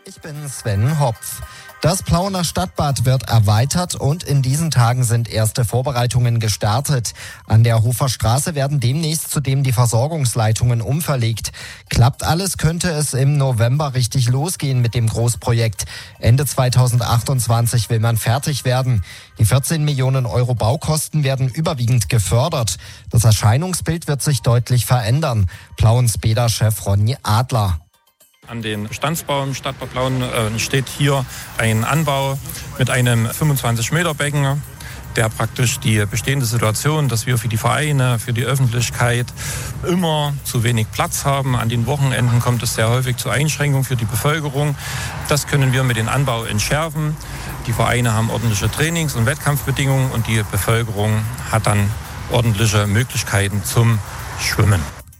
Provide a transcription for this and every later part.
Ich bin Sven Hopf. Das Plauener Stadtbad wird erweitert und in diesen Tagen sind erste Vorbereitungen gestartet. An der Hofer Straße werden demnächst zudem die Versorgungsleitungen umverlegt. Klappt alles, könnte es im November richtig losgehen mit dem Großprojekt. Ende 2028 will man fertig werden. Die 14 Millionen Euro Baukosten werden überwiegend gefördert. Das Erscheinungsbild wird sich deutlich verändern. Plauens Bäder-Chef Ronny Adler. An den Bestandsbau im Stadtbad Plauen steht hier ein Anbau mit einem 25-Meter-Becken, der praktisch die bestehende Situation, dass wir für die Vereine, für die Öffentlichkeit immer zu wenig Platz haben. An den Wochenenden kommt es sehr häufig zu Einschränkungen für die Bevölkerung. Das können wir mit dem Anbau entschärfen. Die Vereine haben ordentliche Trainings- und Wettkampfbedingungen und die Bevölkerung hat dann ordentliche Möglichkeiten zum Schwimmen.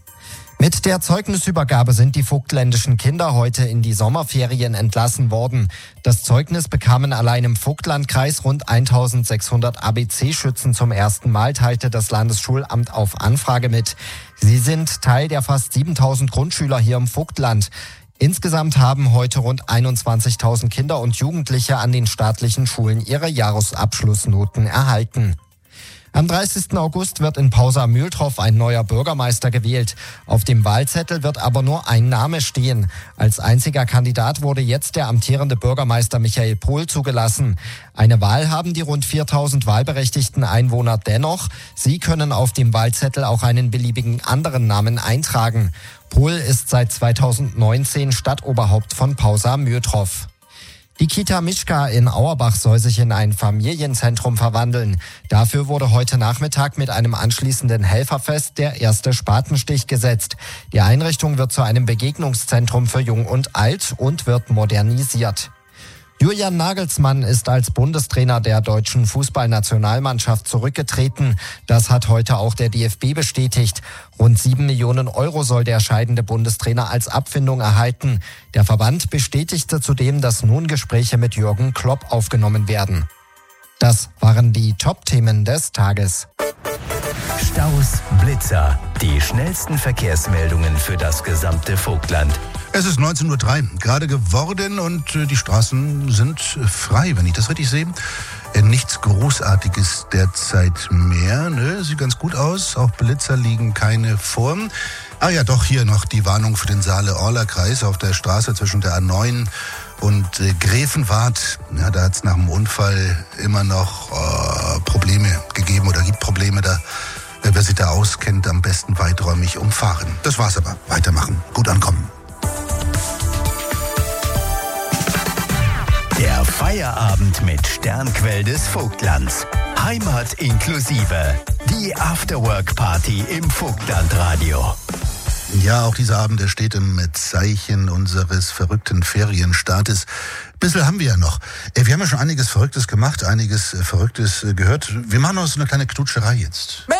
Mit der Zeugnisübergabe sind die vogtländischen Kinder heute in die Sommerferien entlassen worden. Das Zeugnis bekamen allein im Vogtlandkreis rund 1600 ABC-Schützen zum ersten Mal, teilte das Landesschulamt auf Anfrage mit. Sie sind Teil der fast 7000 Grundschüler hier im Vogtland. Insgesamt haben heute rund 21.000 Kinder und Jugendliche an den staatlichen Schulen ihre Jahresabschlussnoten erhalten. Am 30. August wird in Pausa-Mühltroff ein neuer Bürgermeister gewählt. Auf dem Wahlzettel wird aber nur ein Name stehen. Als einziger Kandidat wurde jetzt der amtierende Bürgermeister Michael Pohl zugelassen. Eine Wahl haben die rund 4000 wahlberechtigten Einwohner dennoch. Sie können auf dem Wahlzettel auch einen beliebigen anderen Namen eintragen. Pohl ist seit 2019 Stadtoberhaupt von Pausa-Mühltroff. Die Kita Mischka in Auerbach soll sich in ein Familienzentrum verwandeln. Dafür wurde heute Nachmittag mit einem anschließenden Helferfest der erste Spatenstich gesetzt. Die Einrichtung wird zu einem Begegnungszentrum für Jung und Alt und wird modernisiert. Julian Nagelsmann ist als Bundestrainer der deutschen Fußballnationalmannschaft zurückgetreten. Das hat heute auch der DFB bestätigt. Rund 7 Millionen Euro soll der scheidende Bundestrainer als Abfindung erhalten. Der Verband bestätigte zudem, dass nun Gespräche mit Jürgen Klopp aufgenommen werden. Das waren die Top-Themen des Tages. Staus, Blitzer, die schnellsten Verkehrsmeldungen für das gesamte Vogtland. Es ist 19:03 Uhr gerade geworden und die Straßen sind frei, wenn ich das richtig sehe. Nichts Großartiges derzeit mehr. Sieht ganz gut aus. Auch Blitzer liegen keine vor. Ah ja, doch hier noch die Warnung für den Saale-Orla-Kreis auf der Straße zwischen der A9 und Gräfenwart. Ja, da hat es nach dem Unfall immer noch Probleme gegeben oder gibt Probleme da. Wer sich da auskennt, am besten weiträumig umfahren. Das war's aber. Weitermachen. Gut ankommen. Der Feierabend mit Sternquell des Vogtlands. Heimat inklusive. Die Afterwork-Party im Vogtlandradio. Ja, auch dieser Abend, der steht im Zeichen unseres verrückten Ferienstartes. Bissl haben wir ja noch. Wir haben ja schon einiges Verrücktes gemacht, einiges Verrücktes gehört. Wir machen uns eine kleine Knutscherei jetzt.